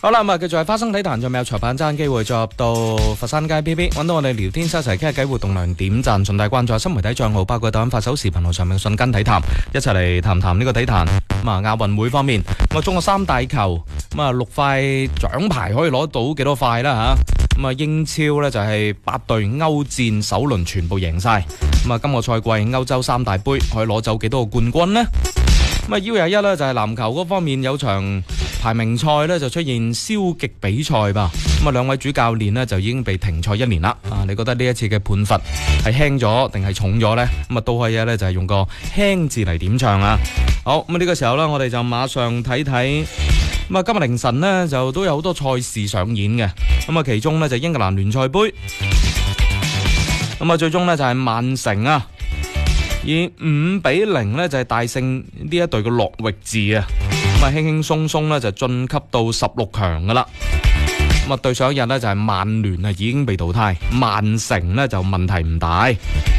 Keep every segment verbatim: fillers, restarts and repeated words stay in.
好啦，咁啊，繼續係花生體壇，仲有裁判爭機會再入到佛山街 P P， 揾到我哋聊天室一齊傾下偈，活動量點讚，順帶關注新媒體賬號，包括抖音、發手視頻號上面嘅瞬間體壇，一齊嚟談談呢個體壇。咁啊，亞運會方面，咁啊，中國三大球，咁啊，六塊獎牌可以攞到幾多塊啦吓？咁啊，英超呢就係八隊歐戰首輪全部贏晒。咁啊，今個賽季歐洲三大杯可以攞走幾多個冠軍呢？咁啊 U 廿一呢就係籃球嗰方面有場排名賽呢就出現消極比賽吧。咁啊，兩位主教練呢就已經被停賽一年啦。啊，你覺得呢一次嘅判罰係輕咗定係重咗呢？咁啊，都可以呢就係用個輕字嚟點唱啊。好，咁啊呢個時候呢，我哋就馬上睇睇。咁啊，今日凌晨呢就都有好多賽事上演嘅。咁啊，其中呢就英格蘭聯賽杯。咁啊，最終呢就係曼城啊，以五比零呢就係大勝呢一隊嘅諾域治啊。咁啊，輕輕鬆鬆呢就晉級到十六強噶啦。咁啊，對上一日呢就係曼聯啊已經被淘汰，曼城呢就問題唔大。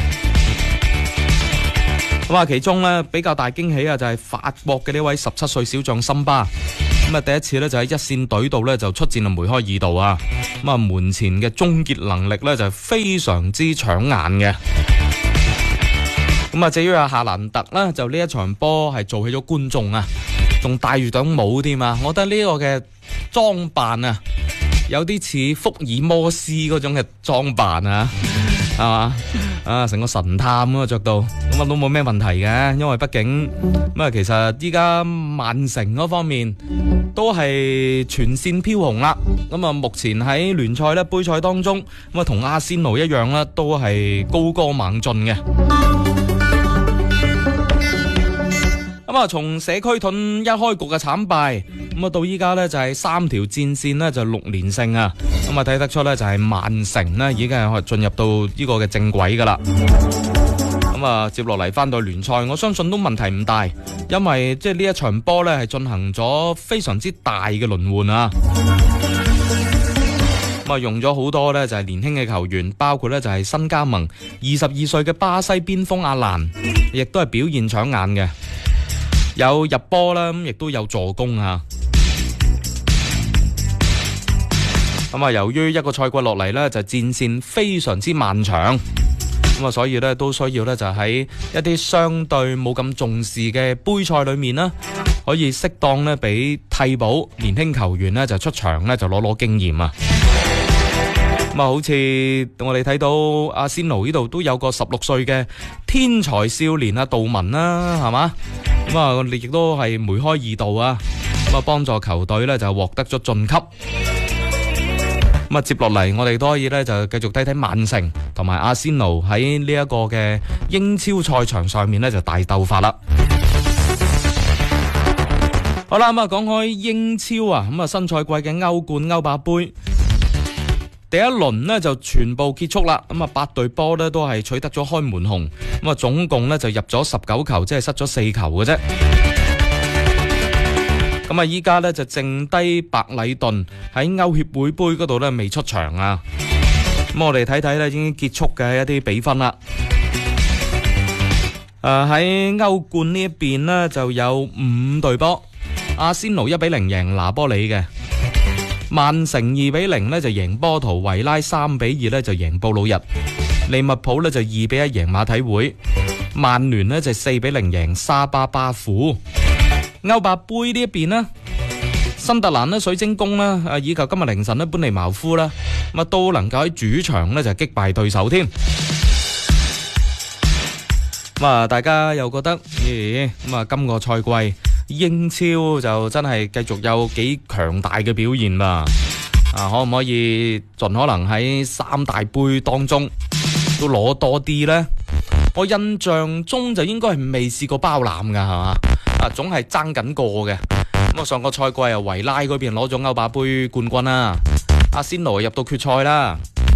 咁啊，其中呢比較大驚喜啊就係法國嘅呢位十七歲小將森巴。咁啊，第一次呢就喺一線隊度呢就出戰啊梅開二度啊。咁啊，門前嘅終結能力呢就非常之搶眼嘅。咁啊，至於阿夏蘭特呢，就呢一場波係做起咗觀眾啊，仲戴住頂帽添啊！我覺得呢個嘅裝扮啊，有啲似福爾摩斯嗰種嘅裝扮啊，係嘛？啊，成個神探咁啊着到，咁啊都冇咩問題嘅，因為畢竟咁啊，其實依家曼城嗰方面都係全線飄紅啦。咁啊，目前喺聯賽咧、杯賽當中，咁啊同阿仙奴一樣啦，都係高歌猛進嘅。咁啊，從社區盾一開局嘅慘敗，咁啊到依家呢就係三條戰線呢就六連勝啊，咁啊睇得出呢就係曼城呢已經係進入到呢個嘅正軌噶啦。咁啊接落嚟翻到聯賽，我相信都問題唔大，因為即係呢一場波呢係進行咗非常之大嘅輪換啊。咁啊用咗好多呢就係年輕嘅球員，包括呢就係新加盟二十二歲嘅巴西邊鋒阿蘭，亦都係表現搶眼嘅。有入波啦，咁亦都有助攻啊！咁啊，由於一個賽季落嚟呢，就戰線非常之漫長，咁啊，所以呢都需要呢，就喺一啲相對冇咁重視嘅杯賽裏面呢，可以適當呢俾替補年輕球員呢就出場呢，就攞攞經驗啊！咁啊，好似我哋睇到阿仙奴呢度都有個十六歲嘅天才少年啊，杜文啦，係嘛？咁啊，我哋亦都係梅開二度啊！咁啊，幫助球隊呢就獲得咗晉級。咁啊，接落嚟我哋都可以呢就繼續睇睇曼城同埋阿仙奴喺呢一個嘅英超賽場上面呢就大鬥法啦。好啦，咁啊講開英超啊，咁啊新賽季嘅歐冠、歐霸杯第一輪呢就全部結束啦。咁啊八隊波呢都係取得咗開門紅。咁啊總共呢就入咗十九球，即係失咗四球嘅啫。咁啊依家呢就剩低白禮頓喺歐協會杯嗰度呢未出場啊。咁我哋睇睇呢已經結束嘅一啲比分啦。誒喺歐冠呢一邊呢就有五隊波，阿仙奴一比零贏拿波里嘅。曼城二比零呢就贏波圖，維拉三比二呢就贏布魯日，利物浦呢就二比一贏馬體會，曼聯呢就四比零贏沙巴巴庫。歐霸杯呢一邊呢，新特蘭呢水晶宮啦，啊以及今日凌晨呢班尼茅夫啦，咁啊都能夠喺主場呢就擊敗對手添。咁啊大家又覺得咦咁啊今個賽季英超就真係繼續有幾強大嘅表現吧？啊，可唔可以盡可能喺三大杯當中都攞多啲呢？我印象中就應該係未試過包攬噶，係嘛？啊，總係爭緊過嘅。咁啊，上個賽季啊，維拉嗰邊攞咗歐霸杯冠軍啦，阿仙奴入到決賽啦。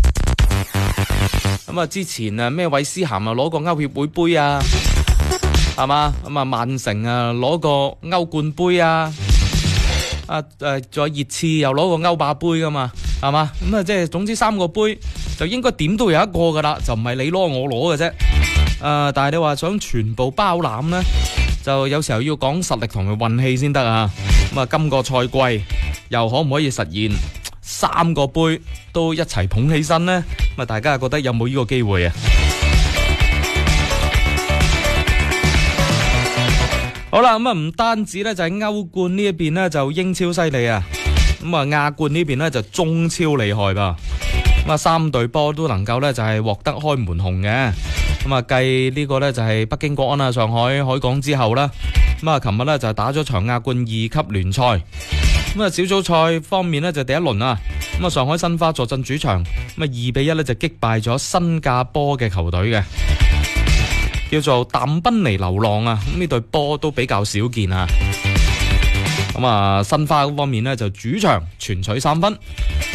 咁啊，之前啊咩韋斯咸啊攞過歐協會杯啊。係嘛？咁啊，曼城啊攞個歐冠杯啊，啊誒，仲有熱刺又攞個歐霸杯噶嘛，係嘛？咁啊，即係總之三個杯就應該點都有一個噶啦，就唔係你攞我攞嘅啫。誒、呃，但係你話想全部包攬呢，就有時候要講實力同埋運氣先得啊。咁啊，今個賽季又可唔可以實現三個杯都一齊捧起身呢？咁啊，大家覺得有冇呢個機會啊？好啦，咁啊唔單止咧就喺歐冠呢一邊呢，就英超犀利啊，咁啊亞冠呢邊呢，就中超厲害吧。咁啊三隊波都能夠咧就係獲得開門紅嘅。咁啊繼呢個咧就係北京國安啊、上海海港之後啦，咁啊琴日咧就打咗場亞冠二級聯賽。咁啊小組賽方面呢，就第一輪啊，咁啊上海申花坐鎮主場，咁啊二比一咧就擊敗咗新加坡嘅球隊嘅，叫做淡賓尼流浪啊。咁呢隊波都比較少見啊。咁啊申花方面呢，就主場全取三分。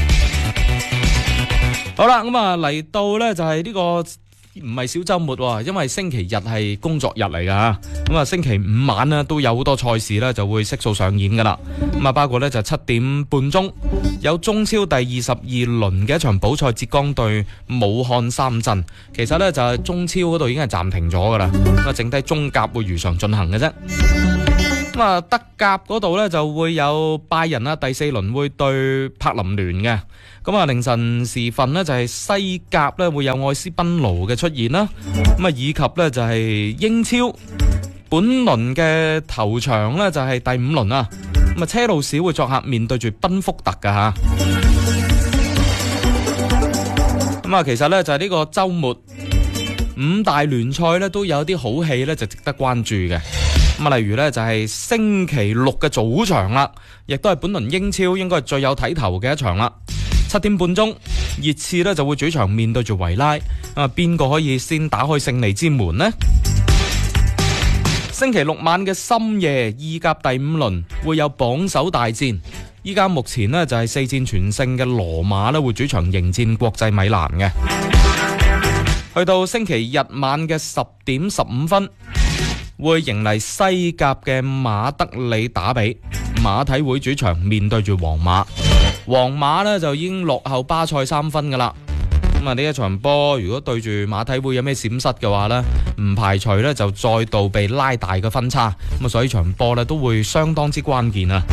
好啦，咁啊嚟到呢，就係呢個唔係小周末，因為星期日係工作日嚟噶。咁啊星期五晚呢，都有好多賽事呢就會悉數上演噶啦。咁啊包括呢，就七點半鐘有中超第二十二輪嘅一場補賽，浙江對武漢三鎮。其實呢，就係中超嗰度已經係暫停咗噶啦，咁啊剩低中甲會如常進行嘅啫。咁啊德甲嗰度呢，就會有拜仁啊，第四輪會對柏林聯嘅。咁啊凌晨時分呢，就係西甲呢會有愛斯賓奴嘅出現啦。咁啊以及呢，就係英超本輪嘅頭場呢，就係第五輪啊。咁啊車路士會作客面對住賓福特噶吓。咁啊其實呢，就係呢個周末五大聯賽呢，都有啲好戲呢，就值得關注嘅。咁啊例如呢，就係星期六嘅早場啦，亦都係本輪英超應該係最有睇頭嘅一場啦。七點半鐘，熱刺呢就會主場面對住維拉。啊，邊個可以先打開勝利之門呢？星期六晚嘅深夜，意甲第五輪會有榜首大戰。依家目前呢，就係四戰全勝嘅羅馬呢會主場迎戰國際米蘭嘅。去到星期日晚嘅十點十五分，會迎嚟西甲嘅馬德里打比，馬體會主場面對住皇馬。皇馬呢就已經落後巴塞三分噶啦。咁啊呢一場波如果對住馬體會有咩閃失嘅話呢，唔排除呢就再度被拉大嘅分差。咁啊所以場波呢都會相當之關鍵啊。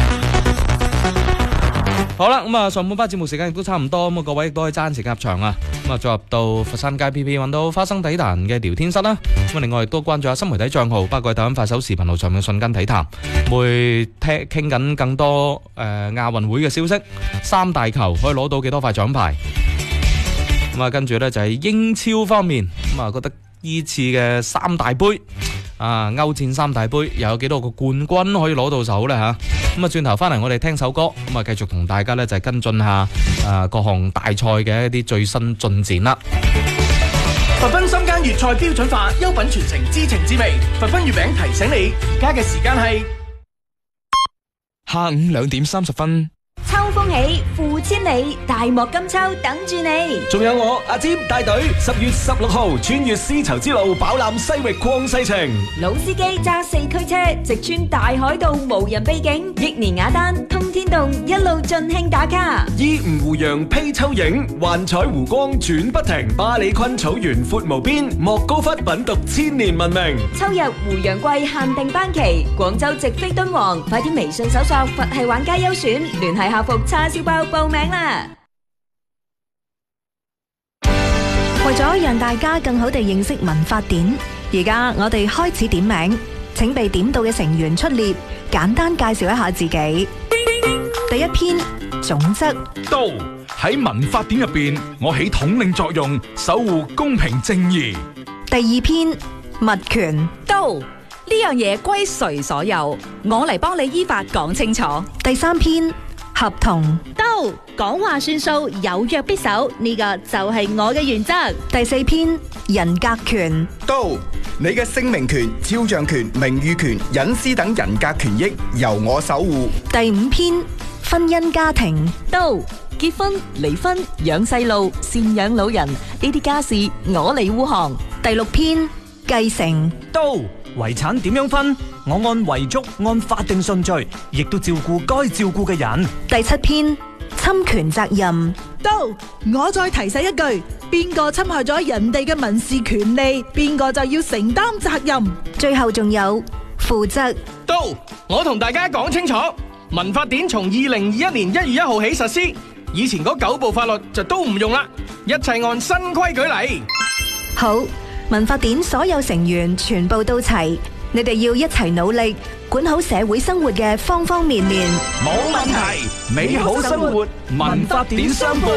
好啦，咁啊上半 part 節目時間亦都差唔多，咁啊各位亦都可以爭時夾場啊。咁啊再入到佛山街 P P 揾到花生體壇嘅聊天室啦。咁啊另外亦都關注下新媒體賬號，包括抖音、快手視頻號上面嘅瞬間體壇，會聽傾緊更多誒亞運會嘅消息，三大球可以攞到幾多塊獎牌。咁啊跟住呢就係英超方面，咁啊覺得呢次嘅三大杯啊歐戰三大杯又有幾多個冠軍可以攞到手呢吓？咁啊轉頭翻嚟我哋聽首歌，咁啊繼續同大家呢就係跟進下誒各項大賽嘅一啲最新進展啦。 佛賓三間粵菜標準化，優品傳承，知情知味。佛賓月餅提醒你，而家嘅時間係下午兩點三十分。 秋風起，富千里，大漠金秋等住你。 仲有我阿尖帶隊，十月十六號穿越絲綢之路，飽覽西域曠世情。 老司機揸四驅車，直穿大海道，無人秘境，益年雅丹，通天洞，一路盡興打卡。 依吳湖洋披秋影，幻彩湖光轉不停。巴里坤草原闊無邊，莫高窟品讀千年文明。 秋日湖洋季限定班期，廣州直飛敦煌，快啲微信搜索佛系玩家優選，聯繫客服叉燒包報名啦！ 為咗讓大家更好地認識民法典，而家我哋開始點名，請被點到嘅成員出列，簡單介紹一下自己。第一篇總則， 到喺民法典入邊，我起統領作用，守護公平正義。 第二篇物權， 到呢樣嘢歸誰所有，我嚟幫你依法講清楚。 第三篇合同， 到講話算數，有約必守，呢個就係我嘅原則。 第四篇人格權， 到你嘅姓名權、肖像權、名譽權、隱私等人格權益由我守護。 第五篇婚姻家庭， 到結婚、離婚、養細路、贍養老人呢啲家事我嚟護航。 第六篇繼承， 到遺產點樣分，我按遺囑按法定順序，亦都照顧該照顧嘅人。 第七篇侵權責任， 到我再提醒一句，邊個侵害咗人哋嘅民事權利，邊個就要承擔責任。 最後仲有負責。 到我同大家講清楚， 民法典從二零二一年一月一號起實施，以前嗰九部法律就都唔用啦，一切按新規矩嚟。 好，民法典所有成員全部到齊，你哋要一齊努力，管好社會生活嘅方方面面。 冇問題，美好生活，民法典相伴。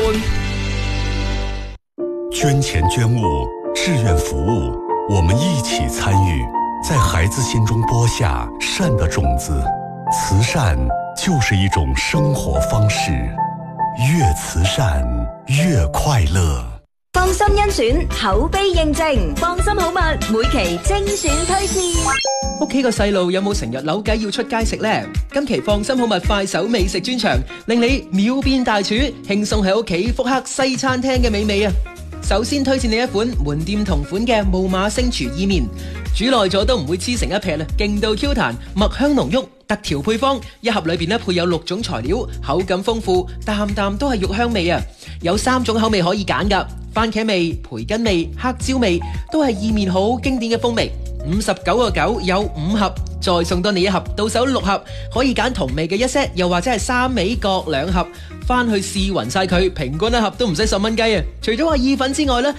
捐錢捐物，志願服務，我們一起參與，在孩子心中播下善的種子。慈善就是一種生活方式，越慈善越快樂。 放心甄選，口碑認證，放心好物，每期精選推薦。 屋企個細路有冇成日扭計要出街食呢？今期放心好物快手美食專場，令你秒變大廚，輕鬆喺屋企復刻西餐廳嘅美味啊！首先推薦你一款門店同款嘅木馬星廚意麵，煮耐咗都唔會黐成一撇啦，勁到 Q 彈，麥香濃郁，特調配方，一盒裏邊咧配有六種材料，口感豐富，啖啖都係肉香味啊！有三種口味可以揀噶，番茄味、培根味、黑椒味，都係意麵好經典嘅風味。五十九個九有五盒，再送多你一盒，到手六盒，可以揀同味嘅一 set，又或者係三味各兩盒，翻去試勻晒佢，平均一盒都唔使十蚊雞啊！除咗話意粉之外呢，